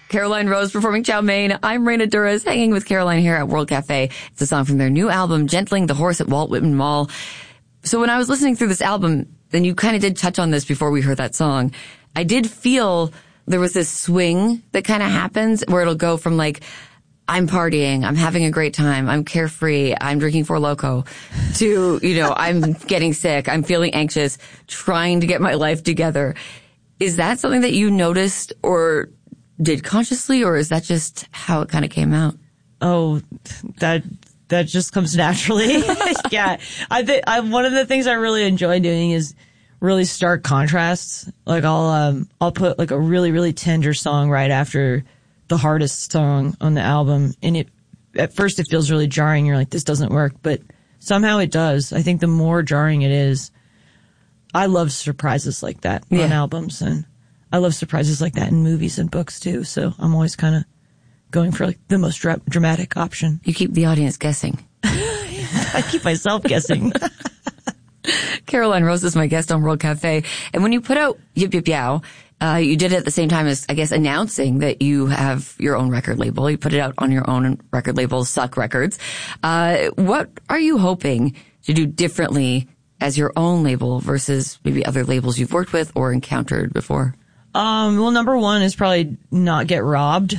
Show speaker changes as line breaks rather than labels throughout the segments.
Caroline Rose performing Chow Mein. I'm Raina Douras, hanging with Caroline here at World Cafe. It's a song from their new album, Gentling the Horse at Walt Whitman Mall. So when I was listening through this album, then you kind of did touch on this before we heard that song. I did feel there was this swing that kind of happens where it'll go from like, I'm partying, I'm having a great time, I'm carefree, I'm drinking Four Loko, to, I'm getting sick, I'm feeling anxious, trying to get my life together. Is that something that you noticed or did consciously, or is that just how it kind of came out?
Oh, that just comes naturally. Yeah. I think one of the things I really enjoy doing is really stark contrasts. Like I'll put like a really, really tender song right after the hardest song on the album. And at first it feels really jarring. You're like, this doesn't work, but somehow it does. I think the more jarring it is, I love surprises like that on albums, and I love surprises like that in movies and books too. So I'm always kind of going for like the most dramatic option.
You keep the audience guessing.
I keep myself guessing.
Caroline Rose is my guest on World Cafe. And when you put out Yip Yip Yow, you did it at the same time as, I guess, announcing that you have your own record label. You put it out on your own record label, Suck Records. What are you hoping to do differently as your own label versus maybe other labels you've worked with or encountered before?
Well, number one is probably not get robbed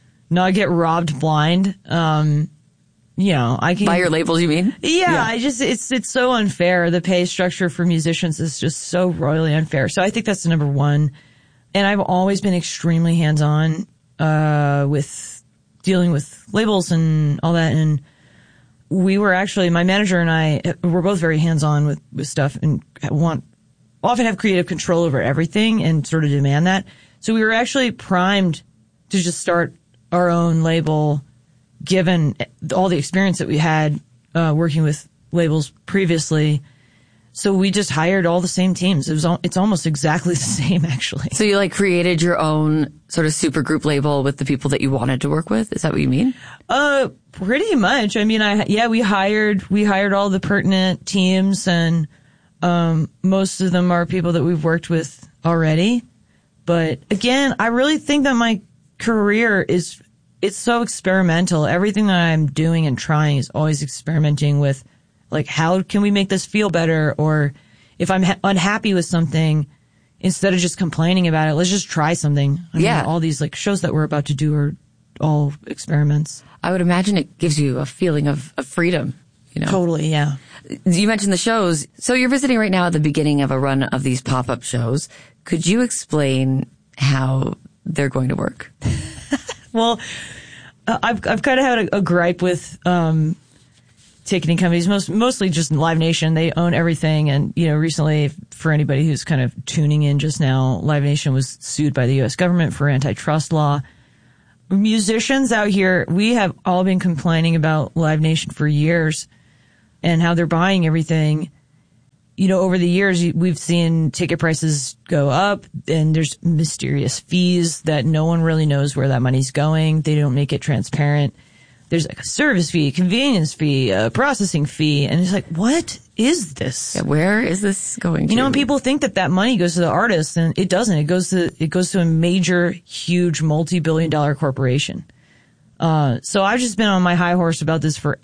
blind. I can
buy your labels, you mean?
Yeah. It's so unfair. The pay structure for musicians is just so royally unfair. So I think that's the number one. And I've always been extremely hands-on, with dealing with labels and all that. And we were actually, my manager and I were both very hands-on with stuff and often have creative control over everything and sort of demand that. So we were actually primed to just start our own label, given all the experience that we had working with labels previously. So we just hired all the same teams. It's almost exactly the same, actually.
So you created your own sort of super group label with the people that you wanted to work with? Is that what you mean?
Pretty much. I mean, we hired all the pertinent teams, and most of them are people that we've worked with already. But again, I really think that my career it's so experimental. Everything that I'm doing and trying is always experimenting with, how can we make this feel better? Or if I'm unhappy with something, instead of just complaining about it, let's just try something. I mean, all these shows that we're about to do are all experiments.
I would imagine it gives you a feeling of freedom,
Totally, yeah.
You mentioned the shows. So you're visiting right now at the beginning of a run of these pop-up shows. Could you explain how they're going to work?
Well, I've kind of had a gripe with ticketing companies, mostly just Live Nation. They own everything. And, recently, for anybody who's kind of tuning in just now, Live Nation was sued by the U.S. government for antitrust law. Musicians out here, we have all been complaining about Live Nation for years and how they're buying everything. Over the years, we've seen ticket prices go up, and there's mysterious fees that no one really knows where that money's going. They don't make it transparent. There's a service fee, convenience fee, a processing fee, and it's what is this?
Yeah, where is this going to?
And people think that money goes to the artist, and it doesn't. It goes to a major, huge, multi-billion-dollar corporation. So I've just been on my high horse about this